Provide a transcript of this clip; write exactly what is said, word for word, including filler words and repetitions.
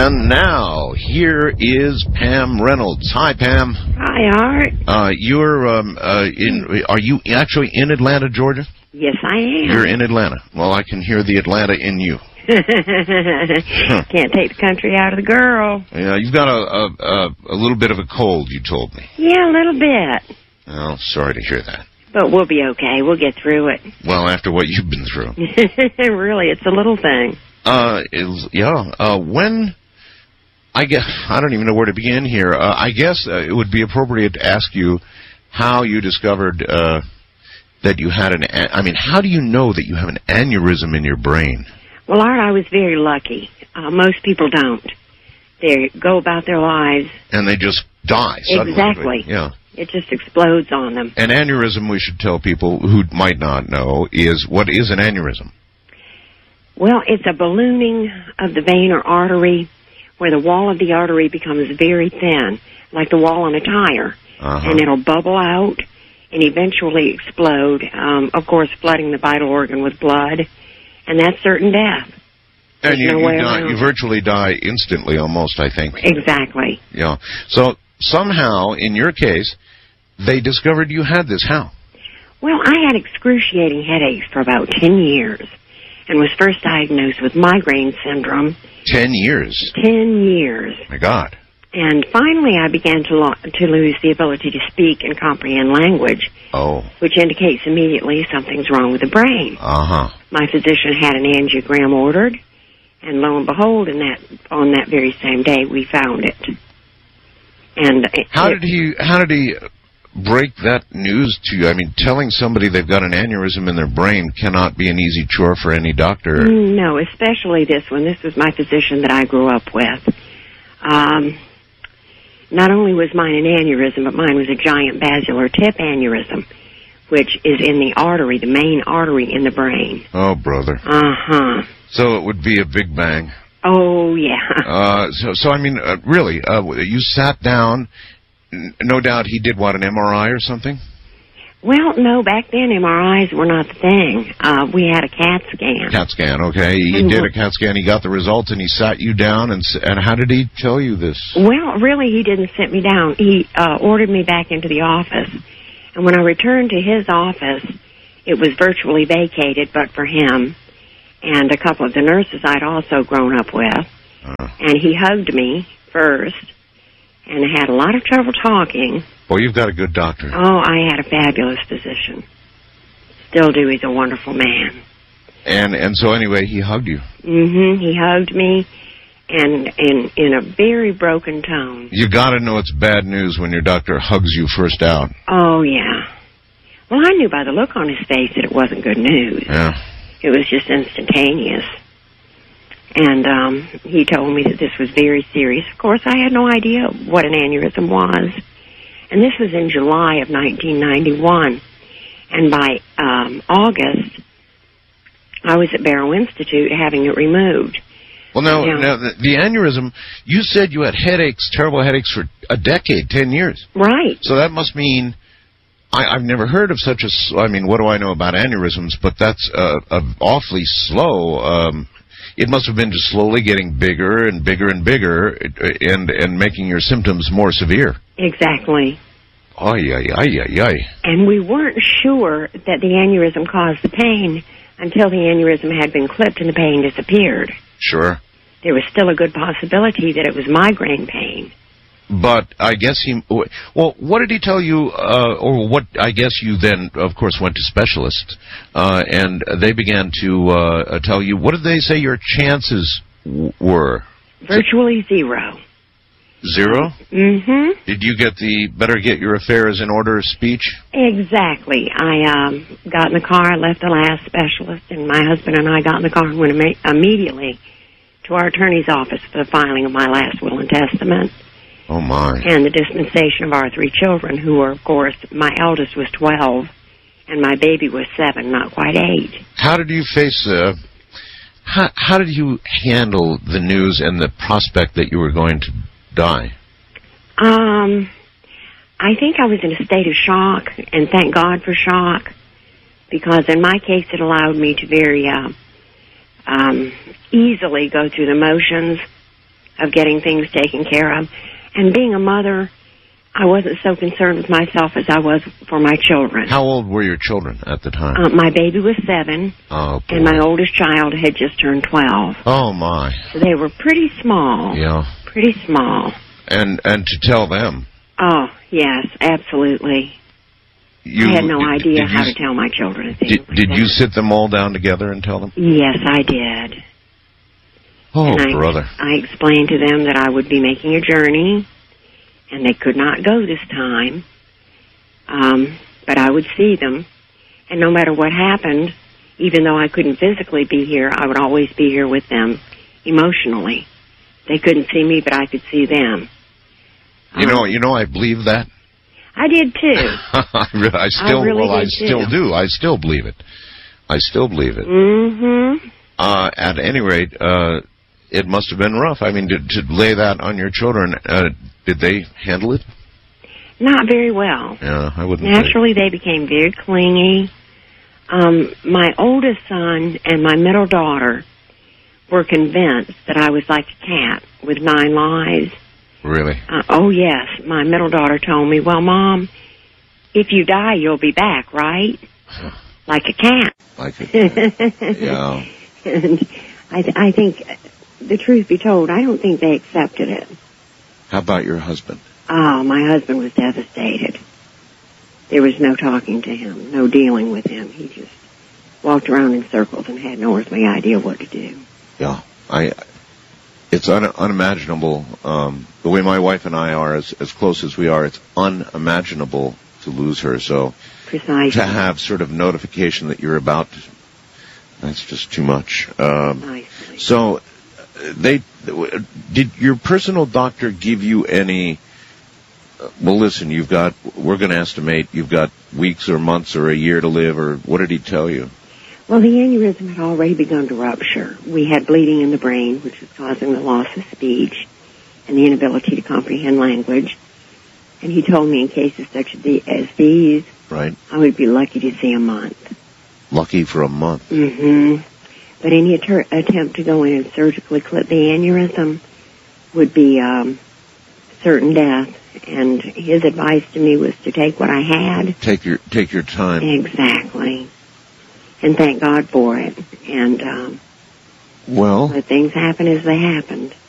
And now, here is Pam Reynolds. Hi, Pam. Hi, Art. Uh, you're, um, uh, in, are you actually in Atlanta, Georgia? Yes, I am. You're in Atlanta. Well, I can hear the Atlanta in you. huh. Can't take the country out of the girl. Yeah, you've got a, a, a, a little bit of a cold, you told me. Yeah, a little bit. Oh, sorry to hear that. But we'll be okay. We'll get through it. Well, after what you've been through. Really, it's a little thing. Uh, is, yeah, uh, when, I guess, I don't even know where to begin here. Uh, I guess uh, it would be appropriate to ask you how you discovered, uh, that you had an, I mean, how do you know that you have an aneurysm in your brain? Well, Art, I was very lucky. Uh, most people don't. They go about their lives. And they just die suddenly. Exactly. Yeah. It just explodes on them. An aneurysm, we should tell people who might not know, is, what is an aneurysm? Well, it's a ballooning of the vein or artery where the wall of the artery becomes very thin, like the wall on a tire. Uh-huh. And it'll bubble out and eventually explode, um, of course, flooding the vital organ with blood. And that's certain death. And There's you, no you, way die, around you virtually die instantly, almost, I think. Exactly. Yeah. So somehow, in your case, they discovered you had this. How? Well, I had excruciating headaches for about ten years and was first diagnosed with migraine syndrome. Ten years? Ten years. My God. And finally, I began to, lo- to lose the ability to speak and comprehend language. Oh. Which indicates immediately something's wrong with the brain. Uh-huh. My physician had an angiogram ordered, and lo and behold, in that on that very same day, we found it. And it, how it, did he? How did he break that news to you? I mean, telling somebody they've got an aneurysm in their brain cannot be an easy chore for any doctor. No, especially this one. This was my physician that I grew up with. Um, not only was mine an aneurysm, but mine was a giant basilar tip aneurysm, which is in the artery, the main artery in the brain. Oh, brother. Uh-huh. So it would be a big bang. Oh, yeah. Uh, so, so I mean, uh, really, uh, you sat down. N- no doubt he did, what, an M R I or something? Well, no, back then M R Is were not the thing. Uh, we had a CAT scan. CAT scan, okay. He Mm-hmm. did a CAT scan, he got the results, and he sat you down, and and how did he tell you this? Well, really, he didn't sit me down. He uh, ordered me back into the office. And when I returned to his office, it was virtually vacated, but for him and a couple of the nurses I'd also grown up with. Uh, And he hugged me first and had a lot of trouble talking. well, you've got a good doctor. Oh, I had a fabulous physician. Still do. He's a wonderful man. And and so anyway, he hugged you. Mm-hmm. He hugged me and in, in a very broken tone. You got to know it's bad news when your doctor hugs you first out. Oh, yeah. Well, I knew by the look on his face that it wasn't good news. Yeah. It was just instantaneous. And um, he told me that this was very serious. Of course, I had no idea what an aneurysm was. And this was in July of nineteen ninety-one. And by um, August, I was at Barrow Institute having it removed. Well, now, Yeah. now the, the aneurysm, you said you had headaches, terrible headaches for a decade, ten years. Right. So that must mean, I, I've never heard of such a, s- I mean, what do I know about aneurysms, but that's uh, a awfully slow, um, it must have been just slowly getting bigger and bigger and bigger and, and making your symptoms more severe. Exactly. Ay, ay, ay, ay, ay. And we weren't sure that the aneurysm caused the pain until the aneurysm had been clipped and the pain disappeared. Sure. There was still a good possibility that it was migraine pain. But I guess he, well, what did he tell you, uh, or what, I guess you then, of course, went to specialists, uh, and they began to uh, tell you, what did they say your chances w- were? Virtually zero. Zero? Mm-hmm. Did you get the better get your affairs in order speech? Exactly. I um, got in the car, left the last specialist, and my husband and I got in the car and went imme- immediately to our attorney's office for the filing of my last will and testament. Oh, my. And the dispensation of our three children, who were, of course, my eldest was twelve, and my baby was seven, not quite eight. How did you face, uh, how, how did you handle the news and the prospect that you were going to die? Um, I think I was in a state of shock, and thank God for shock, because in my case it allowed me to very uh, um, easily go through the motions of getting things taken care of. And being a mother, I wasn't so concerned with myself as I was for my children. How old were your children at the time? Uh, my baby was seven, oh, boy. and my oldest child had just turned twelve. Oh, my. So they were pretty small. Yeah. Pretty small. And and to tell them. Oh, yes, absolutely. You, I had no did, idea did how you, to tell my children things Did, like did that. you sit them all down together and tell them? Yes, I did. Oh, and I, brother. I explained to them that I would be making a journey, and they could not go this time, um, but I would see them. And no matter what happened, even though I couldn't physically be here, I would always be here with them emotionally. They couldn't see me, but I could see them. You um, know, you know, I believe that. I did too. I, re- I still, I really well, I did still too. do. I still believe it. I still believe it. Mm-hmm. Uh, at any rate, uh, it must have been rough. I mean, to, to lay that on your children, uh, did they handle it? Not very well. Yeah, I wouldn't. Naturally, they became very clingy. Um, my oldest son and my middle daughter were convinced that I was like a cat with nine lives. Really? Uh, oh, yes. My middle daughter told me, well, Mom, if you die, you'll be back, right? Like a cat. Like a cat. Yeah. And I, th- I think, the truth be told, I don't think they accepted it. How about your husband? Oh, my husband was devastated. There was no talking to him, no dealing with him. He just walked around in circles and had no earthly idea what to do. Yeah, I. It's un, unimaginable. Um, the way my wife and I are, as, as close as we are, it's unimaginable to lose her. So Precisely. to have sort of notification that you're about, to, that's just too much. Um, Precisely. so they did your personal doctor give you any? Uh, well, listen, you've got. We're going to estimate you've got weeks or months or a year to live, or what did he tell you? Well, the aneurysm had already begun to rupture. We had bleeding in the brain, which was causing the loss of speech and the inability to comprehend language. And he told me in cases such as these, right, I would be lucky to see a month. Lucky for a month. Mm-hmm. But any att- attempt to go in and surgically clip the aneurysm would be um, certain death. And his advice to me was to take what I had. Take your take your time. Exactly. And thank God for it. And um, well, let things happen as they happened.